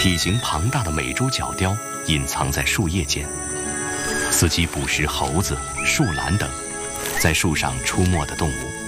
体型庞大的美洲角雕隐藏在树叶间，伺机捕食猴子、树懒等在树上出没的动物。